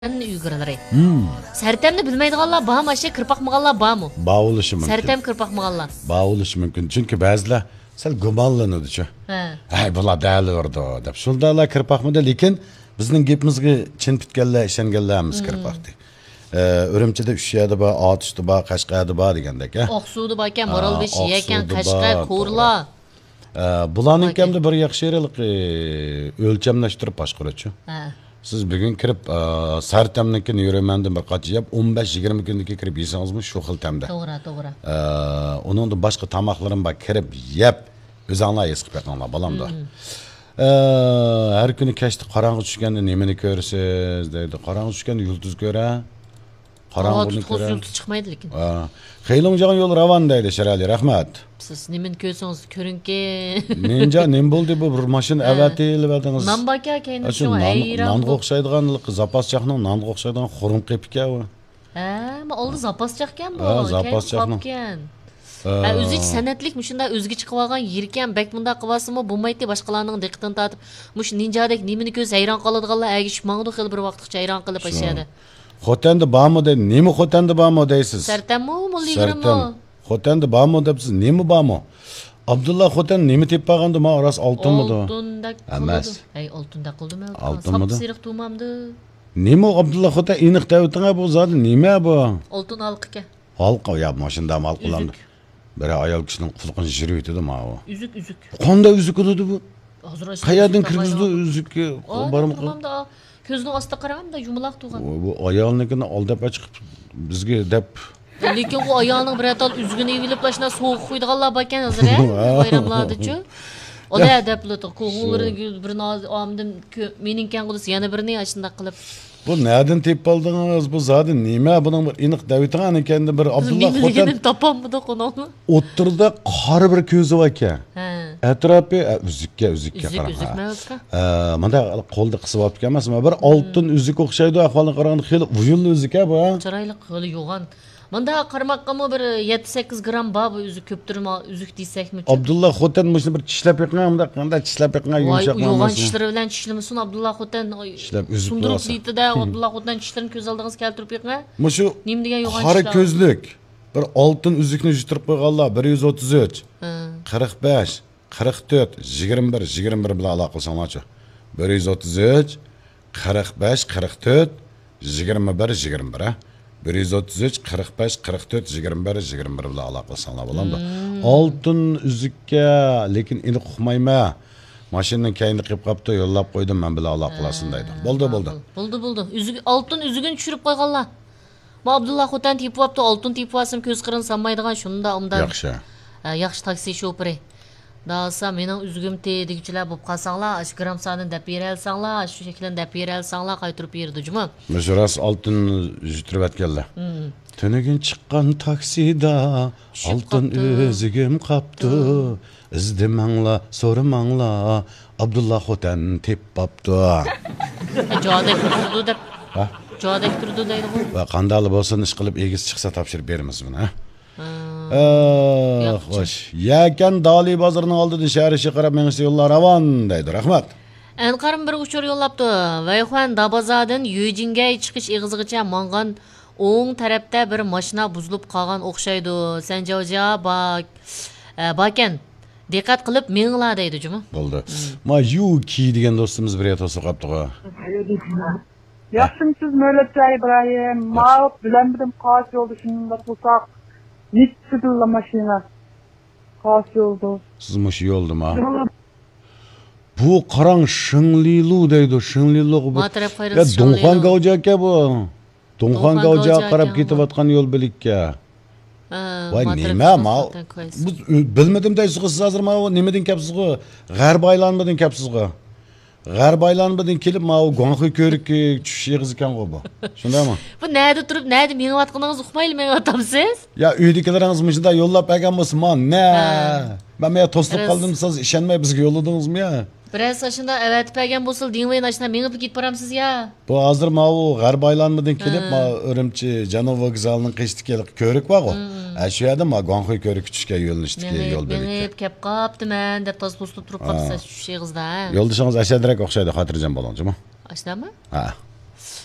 Uygurları. Sertemni bilmeydiğanlar bağım aşı kırpakmağanlar bağ mı? Bağ oluşu mümkün. Sertem kırpakmağanlar. Bağ oluşu mümkün. Çünkü bazılar sel gumanlanıdı şu. Hay bular değerli orada dep. Şundalar kırpakmıda lekin bizning gepimizga chin bitganlar ishonganlarimiz kırpakdi. Urumchida 3 yerda bor, Otishda bor, Qashqarda bor degandek. Oqsuvda bor ekan, Moralbesh ekan, Qashqar, Ko'rla. Bularning kamda bir yaxshi yerlik o'lchamlashtirib boshqaruvchi. Siz bugun kirib sartamnikini yuramandan bir qancha yeb 15-20 kunga kirib yesangizmi shu xil tamda. To'g'ri. Uningda boshqa tamoqlarim bor kirib yeb o'zinglar his qilib yaqinglar balamda. Her kuni kechda qorong'i tushganda nimani ko'rasiz deydi. Qorong'i tushganda yulduz ko'ra. Qorong'ini ko'ra. Yulduz chiqmaydi lekin. Xeylonjagan yo'l ravon deydi Sherali, rahmat. Siz nimani ko'rsangiz ko'ringki. Menja nim bo'ldi bu bir mashina avatilib adingiz. Nan baka keyin shu hayron. Nanga o'xshaydigan zapas chaqning nanga o'xshaydigan xurum qepika u. Ma oldi zapas chaqkan bu. Zapas chaqning. O'zicha san'atlik shunda o'zga chiqib olgan yirkan bak bunda qilsimi bo'lmaydi boshqalarning diqqatini tortib mush ninjadek nimani ko'z hayron qoladiganlar agish mangdu xil bir vaqtgacha hayron qilib ashadi. Xotanda bormi deydi. Nima xotanda bormi deysiz? Sartammi, mulligirmi? Xotanda bormi debsiz. Nima bormi? Abdulla Xotan nima deb qolgandi? Men ras oltinmidi? Oltinda emas. Ay oltinda qildimi? Oltinmidi? Sapsiriq tumamdi. Nima Abdulla Xotan aniq davtanga bu zodi nima bu? Oltin halqqa. Halqa ya mashunda mal qilandi. Bir ayol kishining qulqini jirib etdi ma u. Üzük. Qanday üzük edi bu? Hozir qayerdan kirgizdi üzükni? Bormi? Tumamda ko'zning ostida qaramda yumaloq turgan. Bu ayolnikini aldab chiqib bizga deb lekin u ayolning bir atal üzgünü evilib soğuk qo'ydiganlar bor ekan hozir bayramlarda-chi. Oda deblat qo'g'ularini birini oldim mening kan qilsa yana birini ashunda qilib. Bu nereden tep aldınız bu zaten nime bunun bir iniq davitgan ekende bir Abdullah Xotan topamdı qo'noqni. O'ttirda qari bir ko'zi bor ekan. Atrofi uzukka qara. Mana qo'lda qisib olib emasmi? Bir oltin uzuk o'xshaydi, ahvolni qaraganda xil vujunli uzuk bu. Chiroyli qili yo'g'on. Manda qarmoqqami bir 7-8 gram bor bu uzuk ko'ptirma uzuk deysakmi? Abdullah Xotan mushni bir tishlab yiqqan, bunda qanday tishlab yiqqan yumshoq bo'lmasin. Yo'g'on tishlari bilan tishlamasin Abdullah Xotan tishlab uzib turib deydi-da, Abdullah Xotan tishlarini ko'z oldingizga keltirib yiqqan. Mushu nim degan yo'g'on qora ko'zlik bir oltin uzukni yuttirib qo'yganlar 133, 45, 44, 21 bilan aloqa qilsanglarchi. 133, 45, 44, 21. 133, 45, 44, 21 bilan aloqa qilsanglar bo'ladimi? Oltin uzukka lekin endi qo'ymayma. Mashinaning kayni qilib qopdi, yo'llab qo'ydim, men bilan aloqa qilasin deydi. Bo'ldi. Bo'ldi. Oltin uzugini tushirib qo'yganlar. Bu Abdullah Xotan tepibdi, oltin tepibsam ko'z qirin sanmaydigan shunda undan. Yaxshi taksi shoferi. Dasa mening uzugim degichilar bo'lib qolsanglar, shu gram sonini deb bera olsanglar, shu shaklda deb bera olsanglar, qaytirib berdi-jimi? Mujras oltin yutirib atganlar. Tunugin chiqqan taksida oltin uzugim qopdi. İzdimangla, so'ramangla, Abdullah Xotan tepibdi. Jodek turdi deb. Jodek turdi deydi bu. Va qandali bo'lsa ish qilib egiz chiqsa topshirib beramiz buni, ha? Xo'sh. Yakan Dali bozorining oldida shahar qarab mengisi yo'llar ravon deydi. Rahmat. Anqarim bir uchur yo'llabdi. Vayxon Dabazadin Yujinga chiqish eg'izigacha mang'an o'ng tarafda bir mashina buzilib qolgan o'xshaydi. Sanjoja bakan. Diqqat qilib menglar deydi-jimi? Bo'ldi. Ma Yuki degan do'stimiz bir yatosi qapti-ku. Yaxshimisiz Mo'latcha Ibrohim? Ma'ruf bilandim qos yo'lda shunda tursak. Yetsidilla mashina. Qos yo'lda. Siz mush yo'ldimi? Bu qarang Shinglilu deydi, Shinglilu bu. Ya Donxan Gavjaka bu. Donxan Gavja qarab ketayotgan yo'l bilikka. Vay nima ma? Bilmedim deysiz siz hozir ma nimadan kapsiz-ku? G'arb aylanmadan kapsiz-ku. G'arb aylanmadan kelib ma Gonxi ko'rikka tushish yig'iz ekan-ku bu. Shundaymi? Bu nerda turib, nerda mengayotganingiz uqmayli mengayotamsiz? Ya uydagilaringiz shunda yo'llab bergan bo'lsa, men men to'slab qoldim, siz ishonmay bizga yo'lladingizmi ya? Biraz aşında evet pegen bosul dinleyin aşında mengip git paramsız ya. Bu hazır ma o g'arb aylanmadan kelib ma Urumchi Janub vokzalining qishtiga ko'rik bor ku. Shu yerda ma Gonxi ko'rik tutishga yo'llanishdik yo'l berdik. Men kep qopdiman deb toz postib turib qolsa shu sheg'izda. Yo'ldishingiz ashadrak o'xshaydi, xotirjam bo'lingchi. Ashdami? Ha.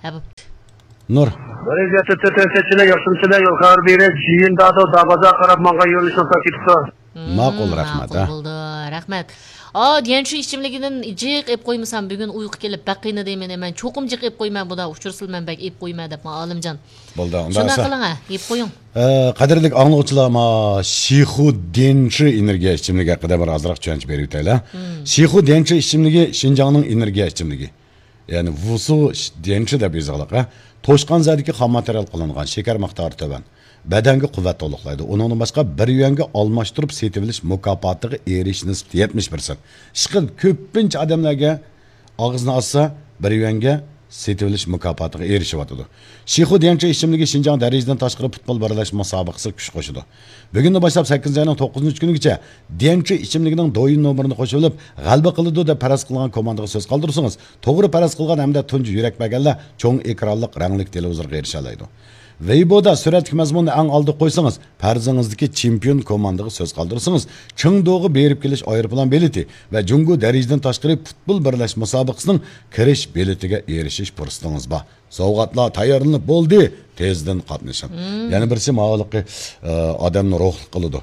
Ha bu. Nur. Vaziyatı tütünseçine yapsınçılar yukarı biri jiyinda da dağaza qarab manga yo'lishni ta'kidladi. Ma'qul, rahmat. Ma'qul bo'ldi. Rahmat. Diyen şu içimligidan jiq ep qo'ymasam bugun uyqu kelib baqina deyman men cho'qim jiq ep qo'yman buda uchursilman bak ep qo'yma deb Olimjon. Bo'ldi, unda Shunday esa. qiling ha, ep qo'ying. Qadrli anglovchilar, ma Shihu Denchi energiya ichimligi haqida bir ozroq tushuncha berib o'taylar. Shihu Denchi ichimligi Xinjiangning energiya ichimligi. Ya'ni Wusu Denchi deb yoziladi. To'shqon zadiki xom material qilingan, shakar miqdori to'ban. Badanga quvvat to'liqlaydi. Uningdan boshqa 1 yuanga almashtirib setilish mukofotiga erish nisbati 70%. Ishqil ko'pincha odamlarga og'izni ochsa 1 yuanga setilish mukofotiga erishyapti. Shihu Denchi ichimligi Xinjiang darajadan tashqari futbol birlash musobaqasi kuch qo'shdi. Bugundan boshlab 8 oyning 9-kunigacha Denchi ichimligining do'yin nomerini qo'shib olib, g'alaba qildi deb faraz qilgan komandaga so'z qoldirsangiz, to'g'ri faraz qilgan hamda tunji yurak berganlar cho'ng ekranli rangli televizorga erisha oladi. Weibo'da suratga mazmunni ang oldi qo'ysangiz, farzingizdagi chempion komandaga so'z qoldirsangiz, Chengduga berib kelish aeroplan bileti va Jungu darajadan tashqari futbol birlash musobaqasining kirish biletiga erishish fursatingiz bor. Sovg'atlar tayyorlanib bo'ldi, tezdan qatnashing. Ya'ni birisi ma'lumki odamni ruhli qiladi.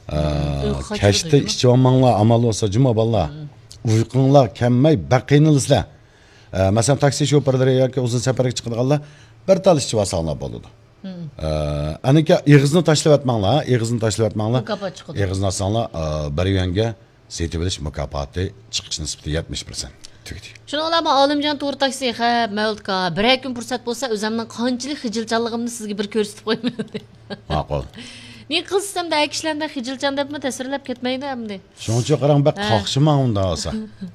Kashda ishchimanglar amal bo'lsa juma ballar. Uyqunglar kammay baqinilsizlar. Masalan taksi shoferlari yoki uzun safarga chiqadiganlar bir tal ishchi vasallar bo'ladi. Anika ig'izni tashlab atmanglar, ig'izni tashlab atmanglar. Mukofot chiqadi. Ig'izni olsanglar, bir yuanga setib olish mukofoti chiqish nisbati 70%. Tugdi. Shuni olama Olimjon to'g'ri taksi ha, Mavludka. Bir kun fursat bo'lsa o'zimning qanchalik xijilchanligimni sizga bir ko'rsatib qo'yman. Ma'qul. Ne qilsam da akishlardan xijilchan debmi tasvirlab ketmaydi hamda. Shuning uchun qarang, bak qoqshima unda olsa.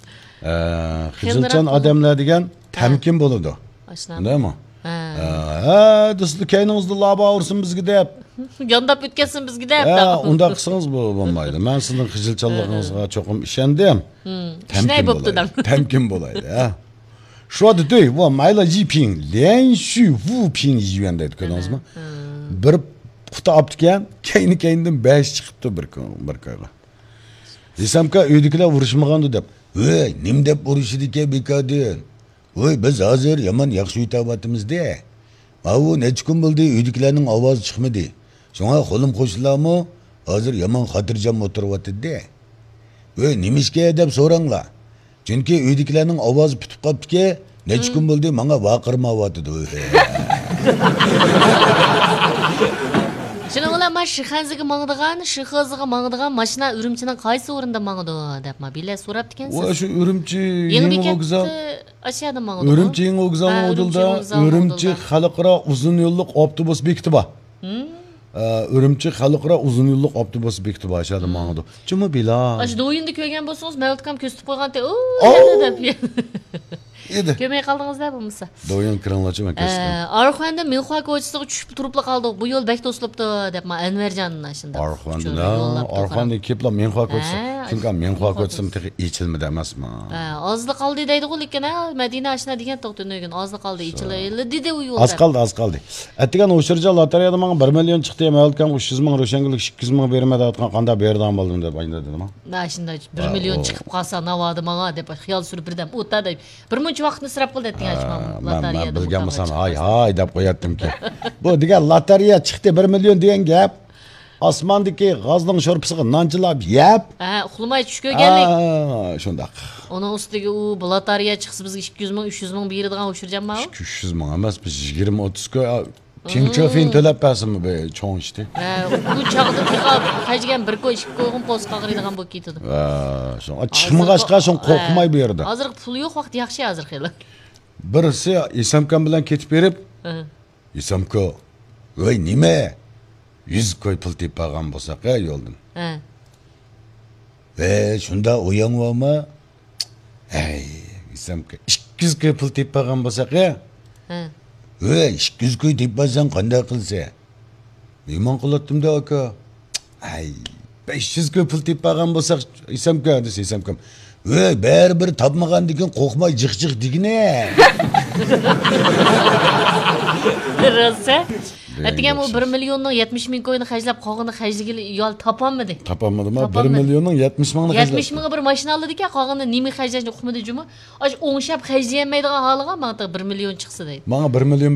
Xijilchan odamlar degan tamkin bo'ladi. Shundaymi? Do'stlar kayningizda laba ursin bizga deb. Yondab o'tkazsin bizga deb. Unda qilsangiz bo'lmaydi. Men sizning xijilchanligingizga cho'qim ishondim. Shinay bo'pti dam. Tamkin bo'ladi, ha. 说的对，我买了一瓶连续5瓶医院的，看到吗？Bir quti optikan, kayni-kaynidan 5 chiqibdi bir kuyga. Desamka uydagilar urishmagandi deb. "Voy, nim deb urishidiki bekadin. Voy, biz hozir yomon yaxshi yutyapmiz-da. Mana necha kun bo'ldi uydagilarning ovozi chiqmadi. Shunga qo'lim qo'shilarmi? Hozir yomon xotirjam o'tiryapti-da. Voy, nimishga deb so'ranglar. Chunki uydagilarning ovozi bitib qolibdi-ki, necha kun bo'ldi menga vaqirmayapti." Shuni olama Shixanziga mangdigan mashina Urumchining qaysi o'rinda mangdi deb mobilya so'rabdi ekansiz. Shu Urumchi yangi vokzal. Ashiyada mangdi. Urumchi yangi vokzal modulda Urumchi xalqaro uzun yo'llik avtobus bekiti bor. Urumchi xalqaro uzun yo'llik avtobus bekiti bor ashiyada mangdi. Chuma bila. Ash do'yinda ko'rgan bo'lsangiz, Mavludkam ko'rsatib qo'yganda, deb. Edi. Ko'may qaldingizlar bo'lmasa. Do'yin kiringlarchi men ko'rsatdim. Arxonda Minxua ko'chasiga tushib turib qoldik. Bu yo'l bek to'silibdi deb Anvarjonning shunda. Arxonda keplar Minxua ko'chasi. Chunki Minxua ko'chasi texi ichilmadi emasmi? Ozli qoldi deydi-ku, lekin Madina ashna degan to'xtano'gin ozli qoldi, ichildi dedi u yo'lda. Az qoldi. Atgan o'shirja lotereyada menga 1 million chiqdi, Mavludkam 300 ming ro'shanglik 200 ming bermadi aytgan qanday berdan bo'ldim deb aytdi dedim. Shunda 1 million chiqib qolsa navodi menga deb xiyol surib birdan o'tadi. Bir muncha vaqtni sirab qildi aytgan lotereyada. Men bilgan bo'lsam, hay deb qo'yatdim-ki. Bu degan lotereya chiqdi 1 million degan gap. Osmondagi g'ozning sho'rpisiga nonchilab yeb. Uxlamay tush ko'rganlik. Shundaq. Uning ustiga u lotereya chiqsa bizga 200 ming, 300 ming beradigan o'shirjanmi? 300 ming emas, biz 20-30 ko'y Tinchofin to'lab bersinmi be, cho'ng ishdi. Bu chaqda tiqab, qayjigan bir ko'y, ikki ko'yim post qag'iradigan bo'lib ketdi. Shu chiqmag'achqa shun qo'rqmay berdi. Hozir pul yo'q, vaqt yaxshi hozir xeli. Birisi Isamkam bilan ketib berib, Isamko, "Voy, nima? 100 ko'y pul tepagan bo'lsa-q yo'ldan." Shunda o'yangmi? Isamka 200 ko'y pul tepagan bo'lsa-q? 200 ko'y tepasang qanday qilsa? Nima qilatdim-da aka? 500 ko'y pul tepagan bo'lsa, Isamka desa Isamkam. Baribir topmagan degan qo'rqmay jiq-jiq digine. Rosa. Әтеген o 1 milyonның 70 min koyunu xərcləb qağını xərcligili yol tapamadı. Tapamadı mı? 1 Tapamadı. milyonun 70 mingni 70 mingə bir maşın aldı ki, qağını nimi xərcləşni uqmadı cümü. Aş oңşap xərcləyənməydiğən halığa mənə 1 milyon çıxsa deydi. Bana 1 milyon